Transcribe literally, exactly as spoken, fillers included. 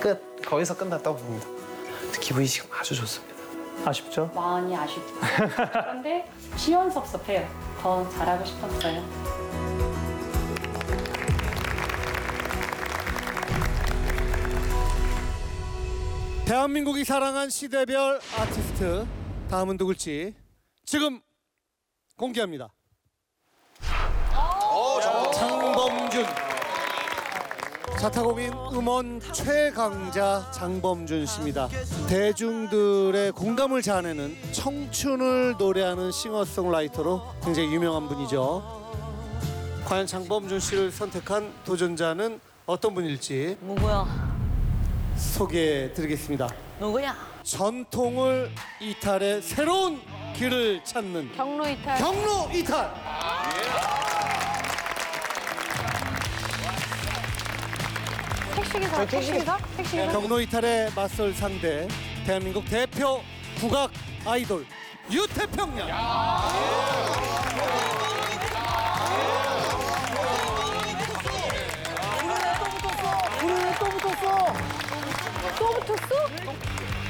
끝. 거기서 끝났다고 봅니다. 기분이 지금 아주 좋습니다. 아쉽죠? 많이 아쉽죠. 그런데 시원섭섭해요. 더 잘하고 싶었어요. 대한민국이 사랑한 시대별 아티스트 다음은 누굴지 지금 공개합니다. 장범준. 자타공인 음원 최강자 장범준 씨입니다. 대중들의 공감을 자아내는 청춘을 노래하는 싱어송라이터로 굉장히 유명한 분이죠. 과연 장범준 씨를 선택한 도전자는 어떤 분일지 누구야? 소개해드리겠습니다. 누구야? 전통을 이탈해 새로운 길을 찾는 경로 이탈. 경로 이탈. 택시기사. 택시기사? 택시기사? 경로 이탈에 맞설 상대 대한민국 대표 국악 아이돌 유태평양. 또 붙었어?